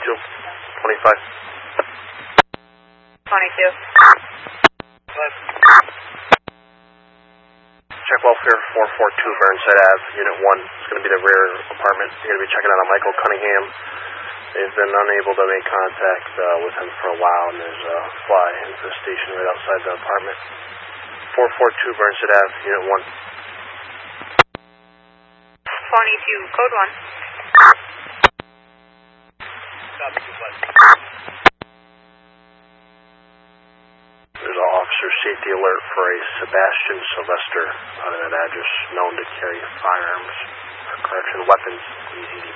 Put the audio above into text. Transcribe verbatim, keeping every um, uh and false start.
twenty-two, twenty-five. twenty-two. Check welfare four four two Burnside Ave, Unit one. It's going to be the rear apartment. You're going to be checking out on Michael Cunningham. They've been unable to make contact uh, with him for a while, and there's a fly infestation right outside the apartment. four four two Burnside Ave, Unit one. twenty-two, code one. There's an officer safety alert for a Sebastian Sylvester out of that address known to carry firearms or correction weapons.